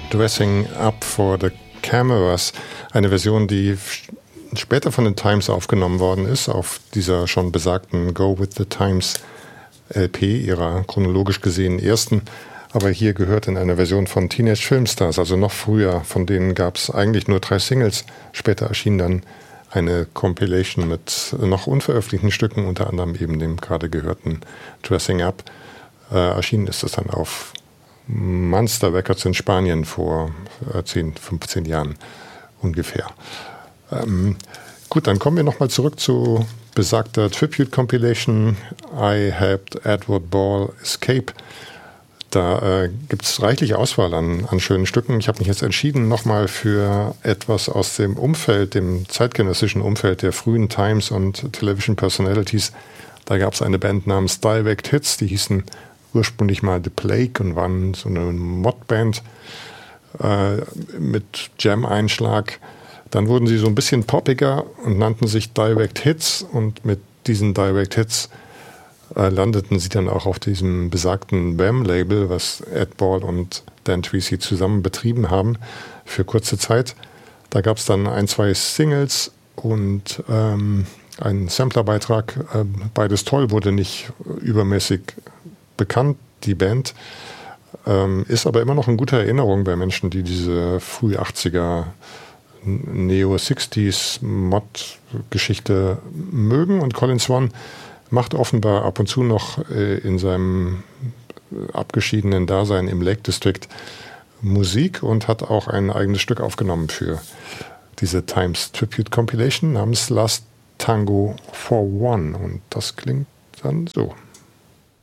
Dressing Up for the Cameras, eine Version, die später von den Times aufgenommen worden ist, auf dieser schon besagten Go with the Times LP, ihrer chronologisch gesehen ersten, aber hier gehört in einer Version von Teenage Filmstars, also noch früher, von denen gab es eigentlich nur 3 Singles, später erschien dann eine Compilation mit noch unveröffentlichten Stücken, unter anderem eben dem gerade gehörten Dressing Up. Erschienen ist es dann auf Monster Records in Spanien vor 10, 15 Jahren ungefähr. Gut, dann kommen wir nochmal zurück zu besagter Tribute Compilation I Helped Edward Ball Escape. Da gibt es reichlich Auswahl an schönen Stücken. Ich habe mich jetzt entschieden nochmal für etwas aus dem Umfeld, dem zeitgenössischen Umfeld der frühen Times und Television Personalities. Da gab es eine Band namens Direct Hits, die hießen ursprünglich mal The Plague und waren so eine Modband mit Jam-Einschlag. Dann wurden sie so ein bisschen poppiger und nannten sich Direct Hits, und mit diesen Direct Hits landeten sie dann auch auf diesem besagten Wham-Label, was Ed Ball und Dan Treacy zusammen betrieben haben für kurze Zeit. Da gab es dann 1, 2 Singles und einen Samplerbeitrag. Beides toll, wurde nicht übermäßig bekannt, die Band. Ist aber immer noch in guter Erinnerung bei Menschen, die diese früh 80er Neo-60s Mod-Geschichte mögen. Und Colin Swan macht offenbar ab und zu noch in seinem abgeschiedenen Dasein im Lake District Musik und hat auch ein eigenes Stück aufgenommen für diese Times Tribute Compilation namens Last Tango for One. Und das klingt dann so.